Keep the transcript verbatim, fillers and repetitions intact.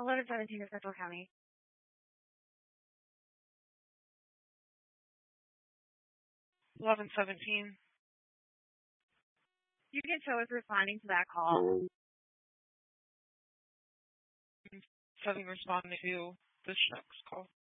eleven seventeen of Central County. eleven seventeen. You can show us responding to that call. Seven responding to this next call.